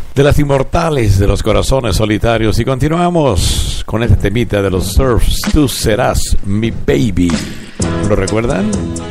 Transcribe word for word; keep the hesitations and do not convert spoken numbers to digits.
de las inmortales de los corazones solitarios. Y continuamos con este temita de los Surfs, Tú serás mi baby. ¿Lo recuerdan?